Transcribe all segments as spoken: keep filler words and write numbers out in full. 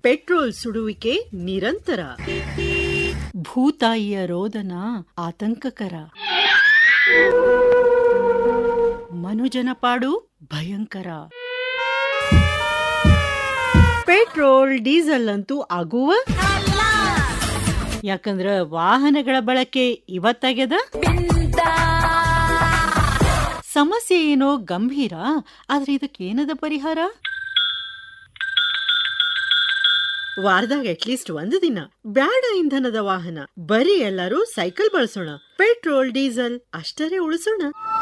Petrol ಸುಡುವಿಕೆ ನಿರಂತರ, ಭೂತಾಯಿಯ ರೋದನ ಆತಂಕಕರ, ಮನುಜನ ಪಾಡು ಭಯಂಕರ. ಪೆಟ್ರೋಲ್ ಡೀಸೆಲ್ ಅಂತೂ ಆಗುವ, ಯಾಕಂದ್ರ ವಾಹನಗಳ ಬಳಕೆ ಇವತ್ತಾಗ್ಯದ. ಸಮಸ್ಯೆ ಏನೋ ಗಂಭೀರ, ಆದ್ರೆ ಇದಕ್ಕೇನದ ಪರಿಹಾರ? ವಾರದಾಗ ಅಟ್ಲೀಸ್ಟ್ ಒಂದು ದಿನ ಬ್ಯಾಡ ಇಂಧನದ ವಾಹನ, ಬರೀ ಎಲ್ಲರೂ ಸೈಕಲ್ ಬಳಸೋಣ, ಪೆಟ್ರೋಲ್ ಡೀಸೆಲ್ ಅಷ್ಟರೇ ಉಳಿಸೋಣ.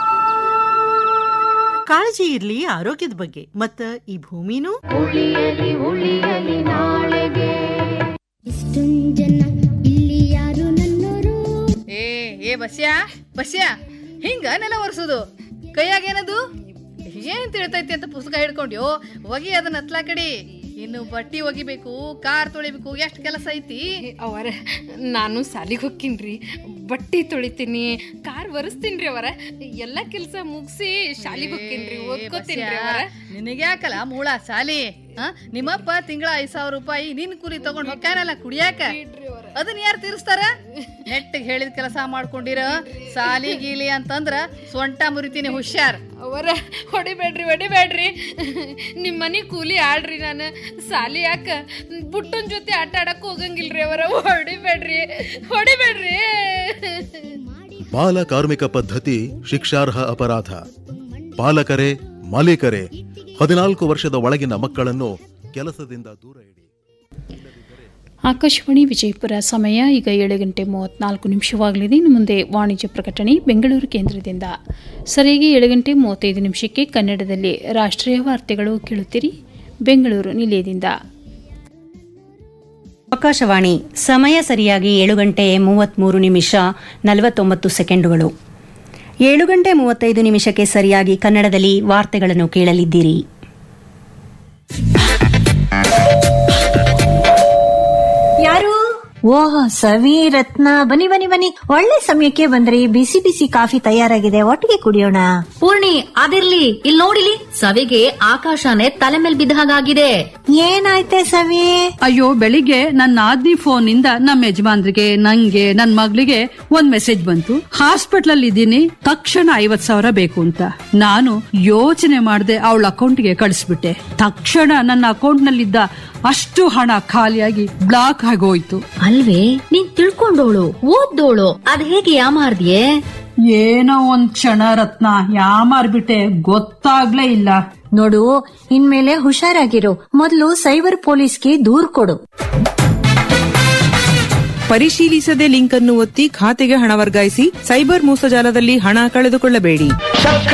ಕಾಳಜಿ ಇರ್ಲಿ ಆರೋಗ್ಯದ ಬಗ್ಗೆ, ಮತ್ತ ಈ ಭೂಮಿನೂ ಉಳಿಯಲಿ ಉಳಿಯಲಿ ನಾಳೆಗೆ. ಏ ಏ ಬಸ್ಯಾ ಬಸ್ಯಾ, ಹಿಂಗ ನೆಲ ಒರೆಸೋದು ಕೈಯಾಗ ಏನದು ಏನ್ ತಿಳ್ತೈತಿ ಅಂತ ಪುಸ್ತಕ ಹಿಡ್ಕೊಂಡ್ಯೋ, ಒಗಿ ಅದನ್ನ ಹತ್ಲಾ ಕಡಿ. ಇನ್ನು ಬಟ್ಟಿ ಒಗಿಬೇಕು, ಕಾರ್ ತೊಳಿಬೇಕು, ಎಷ್ಟು ಕೆಲಸ ಐತಿ. ಅವರ ನಾನು ಸಾಲಿಗೆ ಹೋಗ್ತೀನ್ರಿ, ಬಟ್ಟಿ ತೊಳಿತೀನಿ, ಕಾರ್ ಒರೆಸ್ತೀನ್ರಿ ಅವರ, ಎಲ್ಲಾ ಕೆಲಸ ಮುಗಿಸಿ ಶಾಲಿಗೆ ಹೋಗ್ತೀನ್ರಿ, ಓದ್ಕೋತೀನ್ರಿ ಅವರ. ನಿನಗ್ಯಾಕಲ್ಲ ಮೂಳ ಸಾಲಿ? ನಿಮ್ಮಪ್ಪ ತಿಂಗಳ ಐದ್ ಸಾವಿರ ರೂಪಾಯಿ ನಿನ್ ಕೂಲಿ ತಗೊಂಡ್ ಹೊಕ್ಕಾನಲ್ಲ ಕುಡಿಯಾಕ, ಅದನ್ನ ಯಾರು ತೀರಿಸ್ತಾರ? ನೆಟ್ಟಿಗೆ ಹೇಳಿದ ಕೆಲಸ ಮಾಡ್ಕೊಂಡಿರ, ಸಾಲಿ ಗೀಲಿ ಅಂತಂದ್ರ ಸೊಂಟ ಮುರಿತೀನಿ, ಹುಷಾರ್. ಅವರ ಹೊಡಿಬೇಡ್ರಿ ಹೊಡಿಬೇಡ್ರಿ, ನಿಮ್ ಮನಿ ಕೂಲಿ ಆಡ್ರಿ, ನಾನು ಸಾಲಿ ಯಾಕ ಬುಟ್ಟನ್ ಜೊತೆ ಆಟ ಆಡಕ್ ಹೋಗಂಗಿಲ್ರಿ ಅವರ, ಹೊಡಿಬೇಡ್ರಿ ಹೊಡಿಬೇಡ್ರಿ. ಬಾಲ ಕಾರ್ಮಿಕ ಪದ್ಧತಿ ಶಿಕ್ಷಾರ್ಹ ಅಪರಾಧ. ಪಾಲಕರೇ ಮಾಲೀಕರೇ ಹದಿನಾಲ್ಕು ವರ್ಷದ ಒಳಗಿನ ಮಕ್ಕಳನ್ನು ಕೆಲಸದಿಂದ ದೂರ ಇಡಿ. ಆಕಾಶವಾಣಿ ವಿಜಯಪುರ. ಸಮಯ ಈಗ ಏಳು ಗಂಟೆ ಮೂವತ್ನಾಲ್ಕು ನಿಮಿಷವಾಗಲಿದೆ. ಇನ್ನು ಮುಂದೆ ವಾಣಿಜ್ಯ ಪ್ರಕಟಣೆ ಬೆಂಗಳೂರು ಕೇಂದ್ರದಿಂದ. ಸರಿಯಾಗಿ ಏಳು ಗಂಟೆ ಮೂವತ್ತೈದು ನಿಮಿಷಕ್ಕೆ ಕನ್ನಡದಲ್ಲಿ ರಾಷ್ಟ್ರೀಯ ವಾರ್ತೆಗಳು ಕೇಳುತ್ತೀರಿ ಬೆಂಗಳೂರು ನಿಲಯದಿಂದ. ಆಕಾಶವಾಣಿ. ಸಮಯ ಸರಿಯಾಗಿ ಏಳು ಗಂಟೆ ಮೂವತ್ಮೂರು ನಿಮಿಷ ನಲವತ್ತೊಂಬತ್ತು ಸೆಕೆಂಡುಗಳು. ಏಳು ಗಂಟೆ ಮೂವತ್ತೈದು ನಿಮಿಷಕ್ಕೆ ಸರಿಯಾಗಿ ಕನ್ನಡದಲ್ಲಿ ವಾರ್ತೆಗಳನ್ನು ಕೇಳಲಿದ್ದೀರಿ. ಯಾರು? ಓಹ್ ಸವಿ ರತ್ನ, ಬನ್ನಿ ಬನ್ನಿ ಬನ್ನಿ, ಒಳ್ಳೆ ಸಮಯಕ್ಕೆ ಬಂದ್ರಿ. ಬಿಸಿ ಬಿಸಿ ಕಾಫಿ ತಯಾರಾಗಿದೆ, ಒಟ್ಟಿಗೆ ಕುಡಿಯೋಣ. ಪೂರ್ಣಿ, ಅದಿರ್ಲಿ, ಇಲ್ಲಿ ನೋಡಿಲಿ, ಸವಿಗೆ ಆಕಾಶನೇ ತಲೆ ಮೇಲೆ ಬಿದ್ದ ಹಾಗಾಗಿದೆ. ಏನಾಯ್ತೆ ಸವಿ? ಅಯ್ಯೋ, ಬೆಳಿಗ್ಗೆ ನನ್ನ ಆದ್ನಿ ಫೋನ್ ಇಂದ ನಮ್ಮ ಯಜಮಾನ್ರಿಗೆ, ನಂಗೆ, ನನ್ ಮಗಳಿಗೆ ಒಂದ್ ಮೆಸೇಜ್ ಬಂತು, ಹಾಸ್ಪಿಟಲ್ ಅಲ್ಲಿ ಇದ್ದೀನಿ, ತಕ್ಷಣ ಐವತ್ ಸಾವಿರ ಬೇಕು ಅಂತ. ನಾನು ಯೋಚನೆ ಮಾಡದೆ ಅವಳ ಅಕೌಂಟ್ಗೆ ಕಳಿಸ್ಬಿಟ್ಟೆ. ತಕ್ಷಣ ನನ್ನ ಅಕೌಂಟ್ ನಲ್ಲಿದ್ದ ಅಷ್ಟು ಹಣ ಖಾಲಿಯಾಗಿ ಬ್ಲಾಕ್ ಆಗೋಯ್ತು. ಅಲ್ವೇ, ನೀನ್ ತಿಳ್ಕೊಂಡೋಳು, ಓದ್ದೋಳು, ಅದ್ ಹೇಗೆ ಯಾಮಾರ್ದಿಯೇ? ಏನೋ ಒಂದ್ ಕ್ಷಣ ರತ್ನ, ಯಾಮಾರ್ಬಿಟ್ಟೆ, ಗೊತ್ತಾಗ್ಲೇ ಇಲ್ಲ. ನೋಡು, ಇನ್ಮೇಲೆ ಹುಷಾರಾಗಿರು. ಮೊದಲು ಸೈಬರ್ ಪೊಲೀಸ್ಗೆ ದೂರ್ ಕೊಡು. ಪರಿಶೀಲಿಸದೆ ಲಿಂಕ್ ಅನ್ನು ಒತ್ತಿ ಖಾತೆಗೆ ಹಣ ವರ್ಗಾಯಿಸಿ. ಸೈಬರ್ ಮೋಸಜಾಲದಲ್ಲಿ ಹಣ ಕಳೆದುಕೊಳ್ಳಬೇಡಿ.